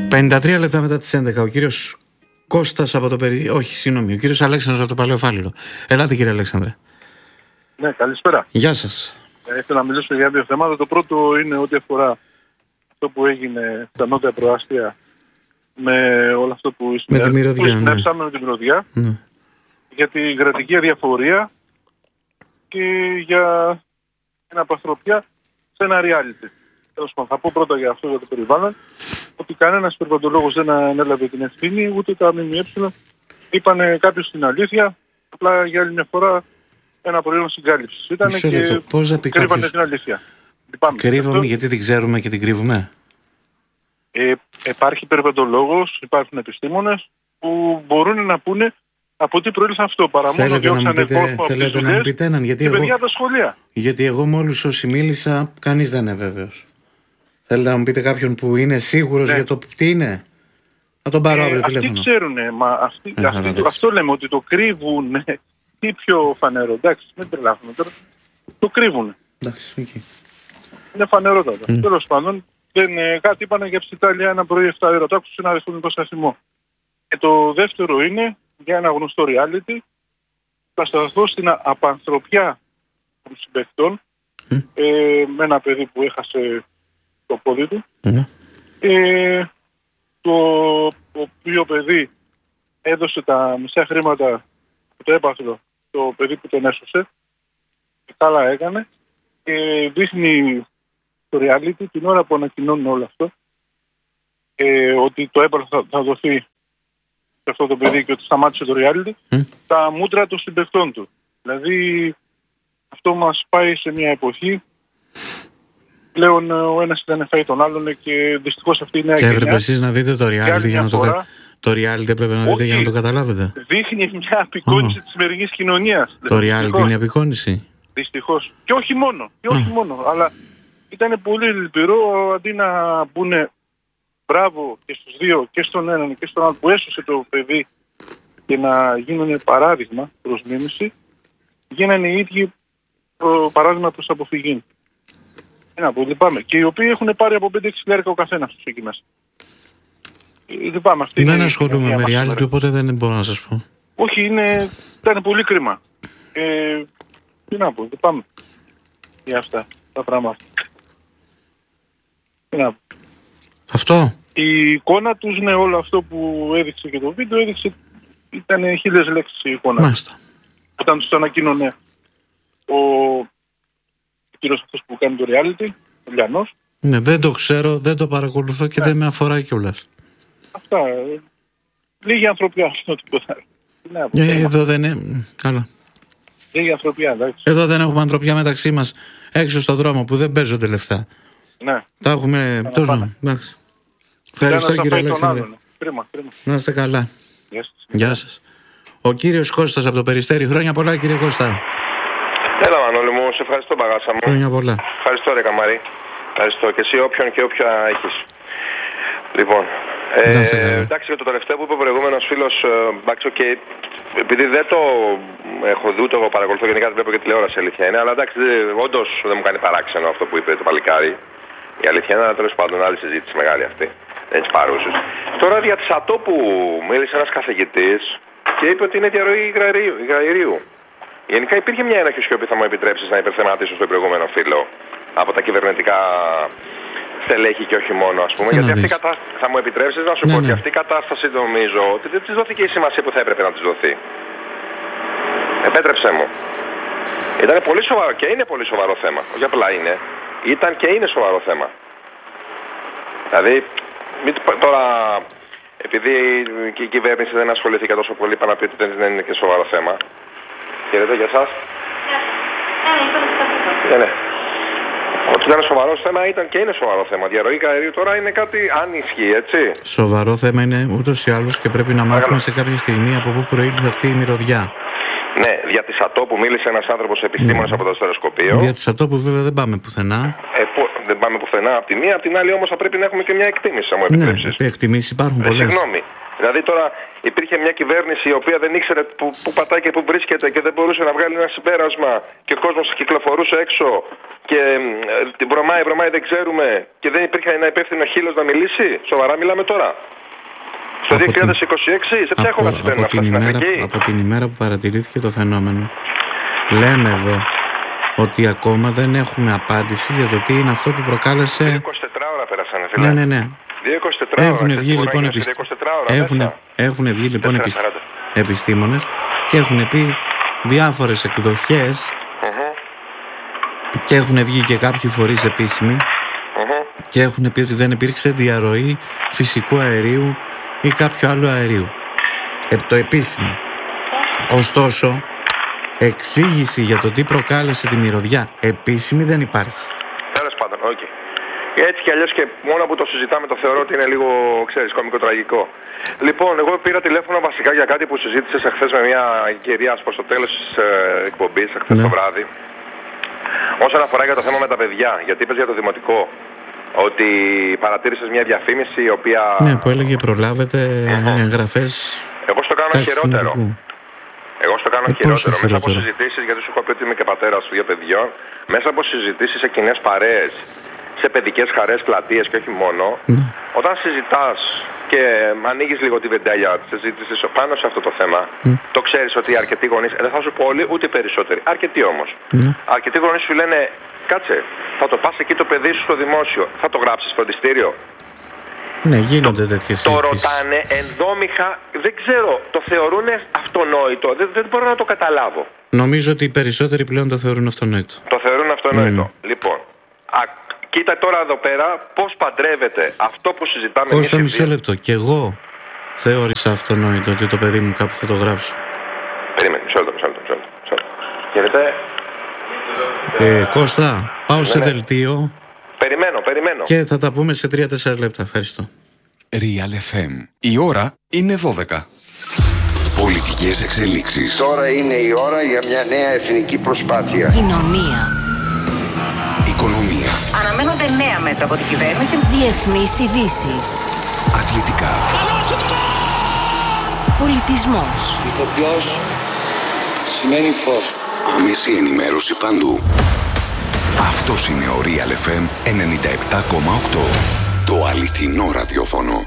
53 λεπτά μετά τις 11. Ο κύριος Κώστας από το όχι, συγγνώμη, ο κύριος Αλέξανδρος από το Παλαιοφάλιρο. Ελάτε κύριε Αλέξανδρε. Ναι, καλησπέρα. Γεια σας. Ήθελα να μιλήσω για δύο θέματα. Το πρώτο είναι ό,τι αφορά αυτό που έγινε στα νότια προάστια με όλο αυτό που συνέβησαμε με τη μυρωδιά. Ναι. Για την κρατική αδιαφορία και για την απαθροπιά σε ένα reality. Τέλος πάντων, θα πω πρώτα για αυτό για το περιβάλλον, ότι κανένας περιβαλλοντολόγος δεν ανέλαβε την ευθύνη, ούτε τα ΜΜΕ. Είπανε κάποιος την αλήθεια, απλά για άλλη μια φορά ένα προϊόν συγκάλυψης. Ήτανε και κρύβανε την αλήθεια. Κρύβαμε γιατί την ξέρουμε και την κρύβουμε. Υπάρχει περιβαλλοντολόγος, υπάρχουν επιστήμονες που μπορούν να πούνε από τι προήλθε αυτό, παρά μόνο διώξανε κόσμο από τις δουλειές και παιδιά από τα σχολεία. Γιατί εγώ με όλους όσοι μίλησα, κανείς δεν είναι βέβαιος. Θέλετε να μου πείτε κάποιον που είναι σίγουρος για το τι είναι? Να τον πάρω αύριο τηλέφωνο. Αυτοί ξέρουνε, μα αυτό λέμε, ότι το κρύβουν. Τι πιο φανερό, εντάξει, μην τρελάθουμε τώρα. Το κρύβουνε. Εντάξει, okay. Είναι φανερότατα. Τέλος πάντων, κάτι είπανε για ψητάλια ένα πρωί 7 ώρα. Το άκουσα σε ένα αριθμητικό σταθμό. Και το δεύτερο είναι για ένα γνωστό reality. Θα σταθώ στην απανθρωπιά των συμπαικτών με ένα παιδί που έχασε το πόδι του. Το οποίο παιδί έδωσε τα μισά χρήματα που το έπαθλο το παιδί που τον έσωσε. Και καλά έκανε. Και δείχνει το reality την ώρα που ανακοινώνουν όλο αυτό ότι το έπαθλο θα δοθεί σε αυτό το παιδί και ότι σταμάτησε το reality, τα μούτρα των συμπαικτών του. Δηλαδή αυτό μας πάει σε μια εποχή πλέον ο ένας δεν φάει τον άλλον και δυστυχώς αυτή η νέα γενιά. Και έπρεπε εσείς να δείτε το reality για να το reality έπρεπε να δείτε για να το καταλάβετε. Δείχνει μια απεικόνιση της σημερινής κοινωνίας. Το reality είναι απεικόνιση. Δυστυχώς. Και όχι μόνο. Αλλά ήταν πολύ λυπηρό αντί να μπουνε μπράβο και στους δύο, και στον έναν και στον άλλο που έσωσε το παιδί και να γίνουν παράδειγμα προς μίμηση, γίνανε οι ίδιοι παράδειγμα προς αποφυγή. Λυπάμαι. Και οι οποίοι έχουν πάρει από 5-6 χιλιάρικα ο καθένας τους εκεί μέσα. Λυπάμαι. Δεν ασχολούμαι με reality, οπότε δεν μπορώ να σας πω. Όχι, ήταν πολύ κρίμα. Τι να πω, λυπάμαι για αυτά τα πράγματα. Τι να πω. Αυτό. Η εικόνα τους, ναι, όλο αυτό που έδειξε και το βίντεο, ήταν 1000 λέξεις η εικόνα. Μάλιστα. Όταν τους ανακοίνωνε ο κύριος αυτός που κάνει το reality, ο Λιανός. Ναι, δεν το ξέρω, δεν το παρακολουθώ και δεν με αφορά κιόλας. Αυτά. Λίγη ανθρωπιά, τίποτα. Εδώ δεν είναι. Καλά. Λίγη ανθρωπιά, εντάξει. Εδώ δεν έχουμε ανθρωπιά μεταξύ μας. Έξω στον δρόμο που δεν παίζονται λεφτά. Ναι. Τα έχουμε. Εντάξει. Ευχαριστώ κύριε Αλέξανδρε. Κρίμα. Να είστε καλά. Γεια σας. Ο κύριος Κώστας από το Περιστέρι. Χρόνια πολλά κύριε Κώστα. Έλα Μανώλη μου, σε ευχαριστώ παγάσα μου. Χρόνια πολλά. Ευχαριστώ ρε Καμαρή. Ευχαριστώ και εσύ όποιον και όποια έχεις. Λοιπόν, εντάξει για το τελευταίο που είπε ο προηγούμενος φίλος, εντάξει, okay, επειδή δεν το έχω δει, το παρακολουθώ γενικά, δεν βλέπω και τηλεόραση, αλήθεια είναι, αλλά εντάξει, όντως δεν μου κάνει παράξενο αυτό που είπε το παλικάρι. Η αλήθεια είναι, αλλά τέλος πάντων άλλη συζήτηση μεγάλη αυτή. Δεν τις παρούσες. Τώρα για τη Σατόπου μίλησε ένας καθηγητής και είπε ότι είναι διαρροή υγραερίου. Γενικά υπήρχε μια ένοχη σιωπή, θα μου επιτρέψεις να υπερθεματίσω στο προηγούμενο φίλο, από τα κυβερνητικά στελέχη και όχι μόνο, ας πούμε. Γιατί αυτή θα μου επιτρέψεις να σου πω ότι αυτή η κατάσταση νομίζω ότι δεν της δόθηκε η σημασία που θα έπρεπε να της δοθεί. Επέτρεψέ μου. Ήταν πολύ σοβαρό και είναι πολύ σοβαρό θέμα. Όχι απλά είναι. Ήταν και είναι σοβαρό θέμα. Δηλαδή, τώρα, επειδή και η κυβέρνηση δεν ασχολήθηκε τόσο πολύ, είπα να πει ότι δεν είναι και σοβαρό θέμα. Χαίρετε για εσάς. Ναι. Ότι ήταν σοβαρό θέμα, ήταν και είναι σοβαρό θέμα. Διαρροή αερίου τώρα είναι κάτι, αν ισχύει, έτσι. Σοβαρό θέμα είναι ούτως ή άλλως και πρέπει να μάθουμε σε κάποια στιγμή από πού προήλθε αυτή η μυρωδιά. Ναι, για τη Σατόπου μίλησε ένας άνθρωπος επιστήμονας από το αστεροσκοπείο. Για τη Σατόπου βέβαια δεν πάμε πουθενά. Δεν πάμε πουθενά από τη μία, από την άλλη όμως θα πρέπει να έχουμε και μια εκτίμηση, αν μου επιτρέψεις. Ναι, εκτιμήσεις υπάρχουν πολλές. Συγγνώμη. Δηλαδή τώρα υπήρχε μια κυβέρνηση η οποία δεν ήξερε που πατάει και που βρίσκεται και δεν μπορούσε να βγάλει ένα συμπέρασμα και ο κόσμος κυκλοφορούσε έξω και βρωμάει, δεν ξέρουμε και δεν υπήρχε ένα υπεύθυνο χείλος να μιλήσει. Σοβαρά μιλάμε τώρα. Στο 2026, σε ποια χώρα συμβαίνουν αυτά στην Αφρική? Από την ημέρα που παρατηρήθηκε το φαινόμενο, λέμε εδώ ότι ακόμα δεν έχουμε απάντηση για το τι είναι αυτό που προκάλεσε. 24 ώρα πέρασαν, φίλε. Ναι. 24 Έχουν βγει λοιπόν, έχουν βγει, λοιπόν επιστήμονες και έχουν πει διάφορες εκδοχές και έχουν βγει και κάποιοι φορείς επίσημοι και έχουν πει ότι δεν υπήρξε διαρροή φυσικού αερίου ή κάποιο άλλο αερίου. Το επίσημο. Ωστόσο, εξήγηση για το τι προκάλεσε τη μυρωδιά επίσημη δεν υπάρχει. Τέλος πάντων, οκ. Έτσι κι αλλιώς και μόνο που το συζητάμε το θεωρώ ότι είναι λίγο, ξέρεις, κωμικοτραγικό. Λοιπόν, εγώ πήρα τηλέφωνο βασικά για κάτι που συζήτησες εχθές με μια κυρία προς το τέλος της εκπομπής, εχθές το βράδυ. Όσον αφορά για το θέμα με τα παιδιά, γιατί είπες για το δημοτικό, ότι παρατήρησες μια διαφήμιση η οποία... Ναι, που έλεγε προλάβετε εγγραφές. Εγώ στο κάνω χειρότερο. Μέσα από συζητήσεις, γιατί σου έχω πει ότι είμαι και πατέρας 2 παιδιών, μέσα από συζητήσεις σε κοινές παρέες, σε παιδικές χαρές, πλατείες και όχι μόνο, όταν συζητάς και ανοίγεις λίγο τη βεντέλια της συζήτησης πάνω σε αυτό το θέμα, το ξέρεις ότι αρκετοί γονείς, δεν θα σου πω όλοι ούτε περισσότεροι, αρκετοί όμως, αρκετοί γονείς σου λένε, κάτσε, θα το πας εκεί το παιδί σου στο δημόσιο, θα το γράψεις φροντιστήριο? Ναι, γίνονται τέτοιες συζητήσεις. Το ρωτάνε ενδόμηχα, δεν ξέρω, το θεωρούν αυτονόητο, δεν μπορώ να το καταλάβω. Νομίζω ότι οι περισσότεροι πλέον το θεωρούν αυτονόητο. Το θεωρούν αυτονόητο. Λοιπόν, κοίτα τώρα εδώ πέρα πώς παντρεύεται αυτό που συζητάμε. Κώστα, μισό λεπτό. Κι εγώ θεώρησα αυτονόητο ότι το παιδί μου κάπου θα το γράψω. Περίμενε, μισό λεπτό. Χαίρετε. Κώστα, πάω σε δελτίο. Περιμένω. Και θα τα πούμε σε 3-4 λεπτά. Ευχαριστώ. Real FM. Η ώρα είναι 12. Πολιτικές εξελίξεις. Τώρα είναι η ώρα για μια νέα εθνική προσπάθεια. Κοινωνία. Οικονομία. Αναμένονται νέα μέτρα από την κυβέρνηση. Διεθνείς ειδήσεις. Αθλητικά. Πολιτισμός. Ηθοποιός σημαίνει φως. Άμεση ενημέρωση παντού. Αυτός είναι ο Real FM 97,8. Το αληθινό ραδιόφωνο.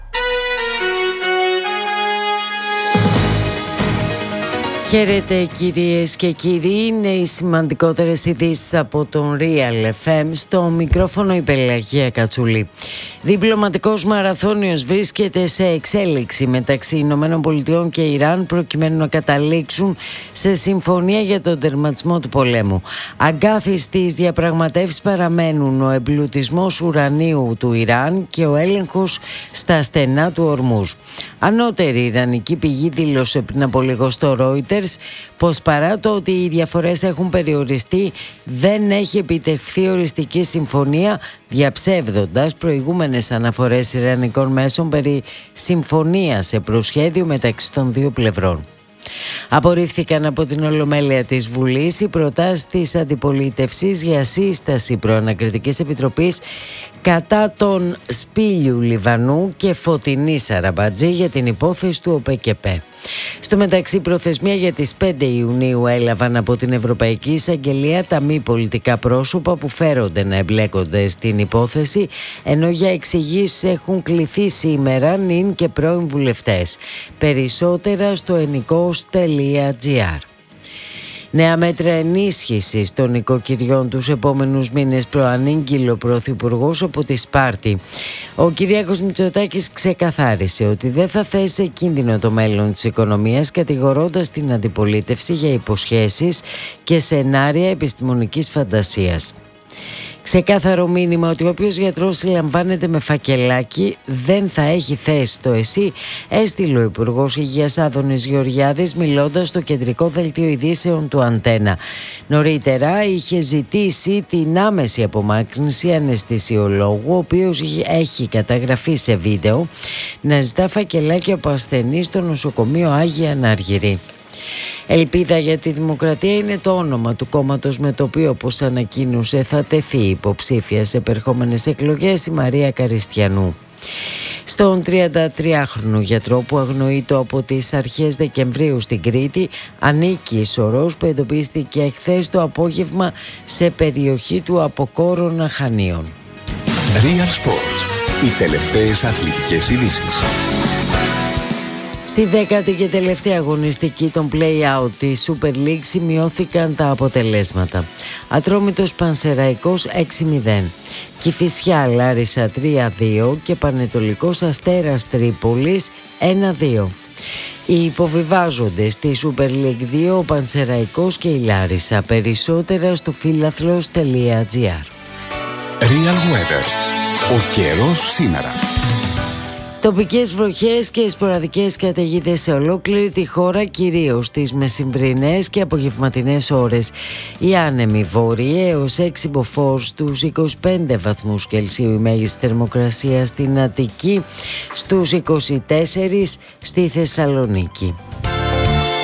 Χαίρετε κυρίες και κύριοι, είναι οι σημαντικότερες ειδήσεις από τον Real FM. Στο μικρόφωνο η Πελαγία Κατσουλή. Διπλωματικός μαραθώνιος βρίσκεται σε εξέλιξη μεταξύ Ηνωμένων Πολιτειών και Ιράν προκειμένου να καταλήξουν σε συμφωνία για τον τερματισμό του πολέμου. Αγκάθιστοι διαπραγματεύσεις παραμένουν ο εμπλουτισμός ουρανίου του Ιράν και ο έλεγχος στα στενά του Ορμούζ. Ανώτερη ιρανική πηγή δήλωσε πριν από λίγο στο Reuters πως παρά το ότι οι διαφορές έχουν περιοριστεί, δεν έχει επιτευχθεί οριστική συμφωνία, διαψεύδοντας προηγούμενες αναφορές ιρανικών μέσων περί συμφωνίας σε προσχέδιο μεταξύ των δύο πλευρών. Απορρίφθηκαν από την Ολομέλεια της Βουλής οι προτάσεις της αντιπολίτευσης για σύσταση προανακριτικής επιτροπής κατά των Σπήλιου Λιβανού και Φωτεινή Σαραμπατζή για την υπόθεση του ΟΠΕΚΕΠΕ. Στο μεταξύ, προθεσμία για τις 5 Ιουνίου έλαβαν από την Ευρωπαϊκή Εισαγγελία τα μη πολιτικά πρόσωπα που φέρονται να εμπλέκονται στην υπόθεση, ενώ για εξηγήσεις έχουν κληθεί σήμερα νυν και πρώην βουλευτές. Περισσότερα στο ενικός.gr. Νέα μέτρα ενίσχυσης των νοικοκυριών τους επόμενους μήνες προανήγγειλε ο Πρωθυπουργός από τη Σπάρτη. Ο Κυριάκος Μητσοτάκης ξεκαθάρισε ότι δεν θα θέσει σε κίνδυνο το μέλλον της οικονομίας, κατηγορώντας την αντιπολίτευση για υποσχέσεις και σενάρια επιστημονικής φαντασίας. Ξεκάθαρο μήνυμα ότι όποιος γιατρός συλλαμβάνεται με φακελάκι δεν θα έχει θέση στο ΕΣΥ, έστειλε ο Υπουργός Υγείας Άδωνης Γεωργιάδης μιλώντας στο κεντρικό δελτίο ειδήσεων του Αντένα. Νωρίτερα είχε ζητήσει την άμεση απομάκρυνση αναισθησιολόγου, ο οποίος έχει καταγραφεί σε βίντεο να ζητά φακελάκι από ασθενείς στο νοσοκομείο Άγια Ανάργυρη. Ελπίδα για τη Δημοκρατία είναι το όνομα του κόμματος με το οποίο, όπως ανακοίνωσε, θα τεθεί υποψήφια σε επερχόμενες εκλογές η Μαρία Καριστιανού. Στον 33χρονο γιατρό που αγνοείτο από τις αρχές Δεκεμβρίου στην Κρήτη ανήκει η σωρός που εντοπίστηκε εχθές το απόγευμα σε περιοχή του Αποκόρονα Χανίων. Real Sports. Οι τελευταίες αθλητικές ειδήσεις. Στη 10η και τελευταία αγωνιστική των play-out της Super League σημειώθηκαν τα αποτελέσματα. Ατρόμητος Πανσεραϊκός 6-0, Κηφισιά Λάρισα 3-2 και Πανετολικός Αστέρας Τρίπολης 1-2. Οι υποβιβάζονται στη Super League 2 ο Πανσεραϊκός και η Λάρισα. Περισσότερα στο φιλαθλός.gr. Real Weather. Ο καιρός σήμερα. Τοπικές βροχές και σποραδικές καταιγίδες σε ολόκληρη τη χώρα, κυρίως τις μεσημβρινές και απογευματινές ώρες. Οι άνεμοι βόρειοι έως 6 μποφόρ στους 25 βαθμούς Κελσίου, η μέγιστη θερμοκρασία στην Αττική, στους 24 στη Θεσσαλονίκη.